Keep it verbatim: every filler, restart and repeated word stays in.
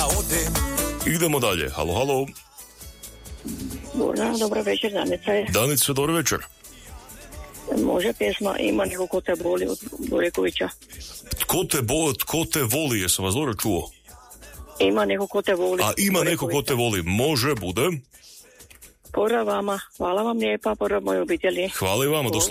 da odem. Idemo dalje. Halo, halo. Burna, dobro večer, Danica je. Danica, dobro večer. Može pjesma Ima neko ko te boli od Burekovića? Tko te, bo, tko te voli, jesam vas dobro čuo? Ima neko ko te voli. A ima neko ko te voli, može, bude. Pozdrav vama, hvala vam lijepa, pozdrav moje obitelji. Hvala i vama, do